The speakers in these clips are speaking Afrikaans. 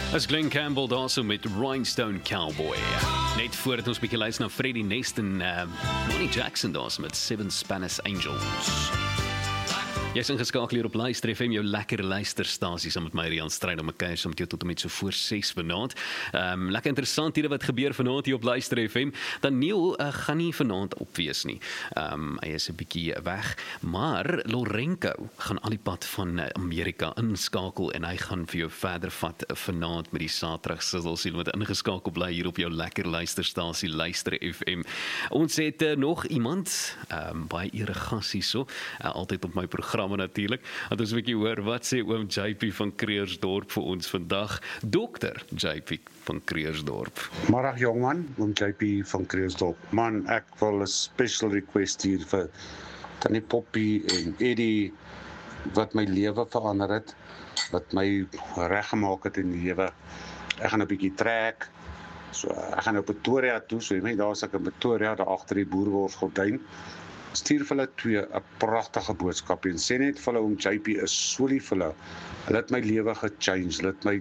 As Glenn Campbell daarso met Rhinestone Cowboy. Net voordat ons bietjie luister na Freddie Nest en Ronnie Jackson daarso met Seven Spanish Angels. Jy is ingeskakel hier op Luister FM, jou lekker luisterstasie, saam met my Rian Strydom mekaar, saam met jou tot en met so voor 6 vanaand. Lekker interessant hier wat gebeur vanaand hier op Luister FM. Daniel gaan nie vanaand opwees nie. Hy is 'n bietjie weg, maar Lorenko gaan al die pad van Amerika inskakel en hy gaan vir jou verder vat vanaand met die Saterdag sizzle. Moet ingeskakel bly hier op jou lekker luisterstasie Luister FM. Ons het nog iemand, baie eregas hierso, altyd op my program natuurlik. Want ons 'n bietjie hoor, wat sê oom JP van Kreersdorp vir ons vandag? Dr. JP van Kreersdorp. Middag jongman, oom JP van Kreersdorp. Man, ek wil 'n special request hier vir Tannie Poppy en Eddie, wat my lewe verander het, wat my reggemaak het in die lewe. Ek gaan 'n bietjie trek. So ek gaan op Pretoria toe, so jy weet daar's ek in Pretoria, daar agter die boerworsgordyn. Stuur vir hulle 2 'n pragtige boodskap en sê net vir hulle om JP is so lief vir hulle. Hulle het my lewe gechange, hulle het my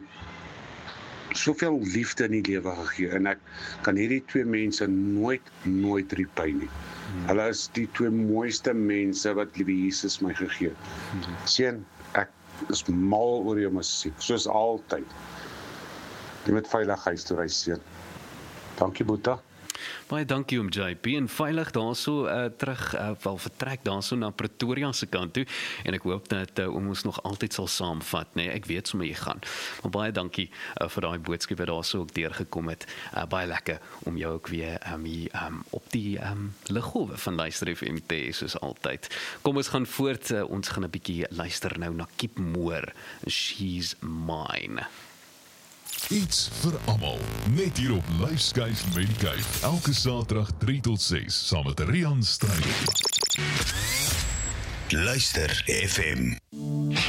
soveel liefde in die lewe gegee en ek kan hierdie 2 mense nooit repay nie. Hulle is die 2 mooiste mense wat liewe Jesus my gegee het. Seun, ek is mal oor jou musiek, soos altyd. Jy moet veilig huis toe ry, seun. Dankie Boeta. Baie dankie om JP en veilig daarso terug wel vertrek daarso na Pretoria se kant toe en ek hoop dat ons nog altyd sal saamvat, nee, ek weet sommer jy gaan. Maar baie dankie vir daai boodskap wat daarso ook deurgekom het. Baie lekker om jou ook weer op die liggolwe van Luister FM te hê, soos altyd. Kom ons gaan voort, ons gaan 'n bietjie luister nou na Keep Moore, She's Mine. Iets vir almal, net hier op Luiskys met die Kuif. Elke Saterdag 3 tot 6, saam met Rian Strydom. Luister FM.